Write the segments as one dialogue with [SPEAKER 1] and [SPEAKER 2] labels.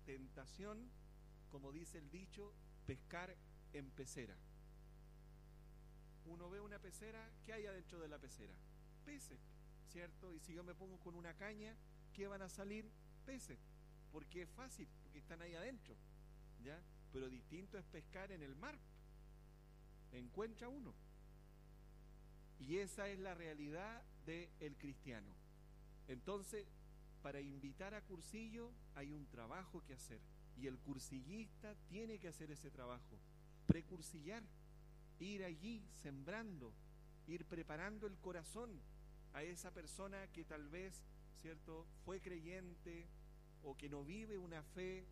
[SPEAKER 1] tentación, como dice el dicho, pescar en pecera. Uno ve una pecera, ¿qué hay adentro de la pecera? Peces, ¿cierto? Y si yo me pongo con una caña, ¿qué van a salir? Peces, porque es fácil, porque están ahí adentro, ¿ya? Pero distinto es pescar en el mar. Encuentra uno. Y esa es la realidad del cristiano. Entonces, para invitar a cursillo hay un trabajo que hacer, y el cursillista tiene que hacer ese trabajo, precursillar, ir allí sembrando, ir preparando el corazón a esa persona que tal vez, ¿cierto?, fue creyente o que no vive una fe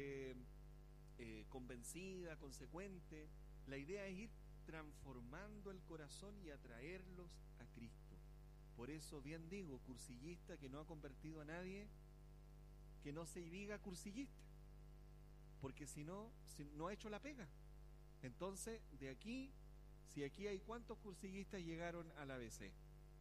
[SPEAKER 1] convencida, consecuente. La idea es ir transformando el corazón y atraerlos a Cristo. Por eso bien digo, cursillista que no ha convertido a nadie, que no se diga cursillista, porque si no ha hecho la pega. Entonces, de aquí, si aquí hay, ¿cuántos cursillistas llegaron a la ABC?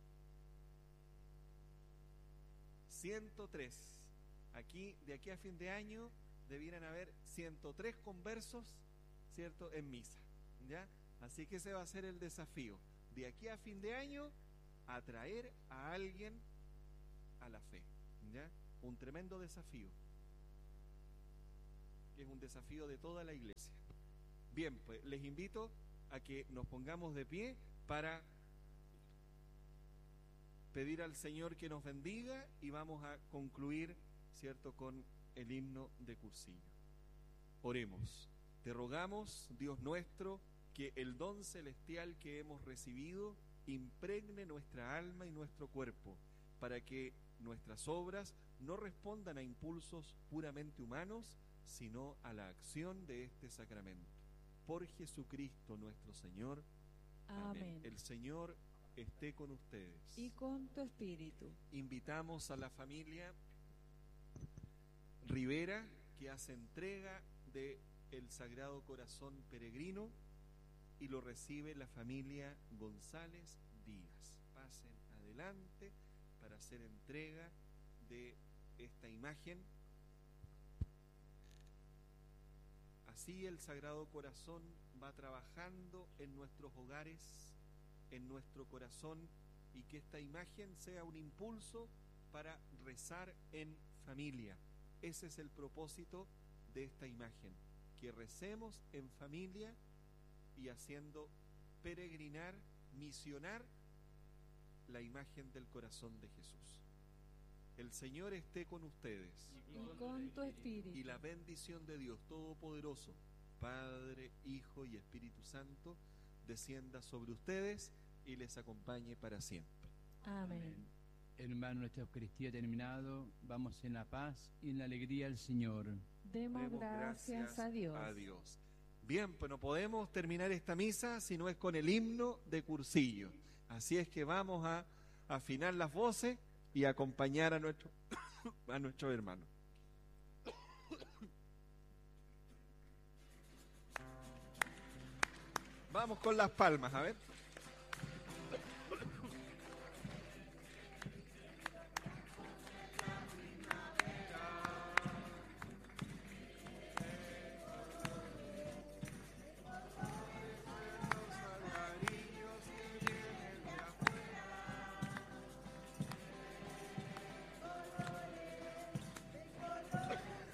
[SPEAKER 1] 103. Aquí, de aquí a fin de año, debieran haber 103 conversos, ¿cierto?, en misa, ¿ya? Así que ese va a ser el desafío. De aquí a fin de año, atraer a alguien a la fe, ¿ya? Un tremendo desafío, que es un desafío de toda la iglesia. Bien, pues les invito a que nos pongamos de pie para pedir al Señor que nos bendiga, y vamos a concluir, ¿cierto?, con el himno de cursillo. Oremos. Te rogamos, Dios nuestro, que el don celestial que hemos recibido impregne nuestra alma y nuestro cuerpo, para que nuestras obras no respondan a impulsos puramente humanos, sino a la acción de este sacramento. Por Jesucristo nuestro Señor. Amén. El Señor esté con ustedes.
[SPEAKER 2] Y con tu espíritu.
[SPEAKER 1] Invitamos a la familia Rivera, que hace entrega de el Sagrado Corazón Peregrino, y lo recibe la familia González Díaz. Pasen adelante para hacer entrega de esta imagen. Así el Sagrado Corazón va trabajando en nuestros hogares, en nuestro corazón, y que esta imagen sea un impulso para rezar en familia. Ese es el propósito de esta imagen, que recemos en familia y haciendo peregrinar, misionar la imagen del corazón de Jesús. El Señor esté con ustedes.
[SPEAKER 2] Y con tu espíritu.
[SPEAKER 1] Y la bendición de Dios Todopoderoso, Padre, Hijo y Espíritu Santo, descienda sobre ustedes y les acompañe para siempre.
[SPEAKER 2] Amén.
[SPEAKER 3] Hermano, nuestra Eucaristía terminado. Vamos en la paz y en la alegría al Señor.
[SPEAKER 2] Demos gracias a Dios.
[SPEAKER 1] Bien, pues no podemos terminar esta misa si no es con el himno de cursillo. Así es que vamos a afinar las voces y acompañar a nuestro hermano. Vamos con las palmas, a ver.